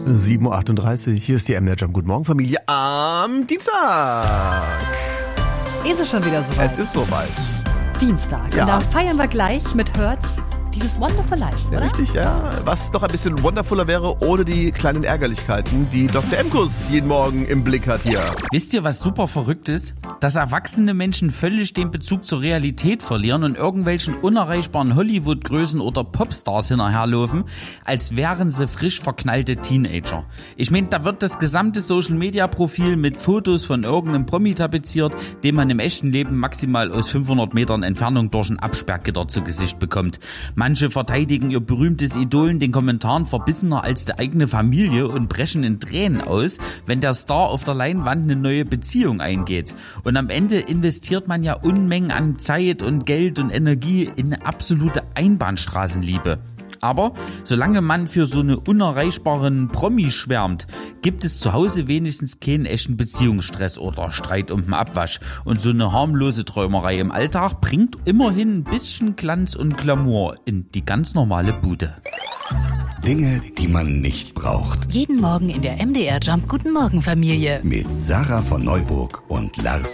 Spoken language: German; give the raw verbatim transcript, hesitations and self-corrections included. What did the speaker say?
sieben Uhr achtunddreißig, hier ist die M D R Jump. Guten Morgen, Familie, am Dienstag. Ist es schon wieder soweit? Es ist soweit. Dienstag. Ja. Und da feiern wir gleich mit Hertz dieses Wonderful Life, oder? Ja, richtig, ja. Was noch ein bisschen wonderfuller wäre, ohne die kleinen Ärgerlichkeiten, die Doktor Emkus jeden Morgen im Blick hat hier. Wisst ihr, was super verrückt ist? Dass erwachsene Menschen völlig den Bezug zur Realität verlieren und irgendwelchen unerreichbaren Hollywood-Größen oder Popstars hinterherlaufen, als wären sie frisch verknallte Teenager. Ich meine, da wird das gesamte Social-Media-Profil mit Fotos von irgendeinem Promi tapeziert, den man im echten Leben maximal aus fünfhundert Metern Entfernung durch ein Absperrgitter zu Gesicht bekommt. Manche verteidigen ihr berühmtes Idol in den Kommentaren verbissener als die eigene Familie und brechen in Tränen aus, wenn der Star auf der Leinwand eine neue Beziehung eingeht. Und am Ende investiert man ja Unmengen an Zeit und Geld und Energie in eine absolute Einbahnstraßenliebe. Aber solange man für so eine unerreichbaren Promi schwärmt, gibt es zu Hause wenigstens keinen echten Beziehungsstress oder Streit um den Abwasch. Und so eine harmlose Träumerei im Alltag bringt immerhin ein bisschen Glanz und Glamour in die ganz normale Bude. Dinge, die man nicht braucht. Jeden Morgen in der M D R Jump Guten Morgen Familie. Mit Sarah von Neuburg und Lars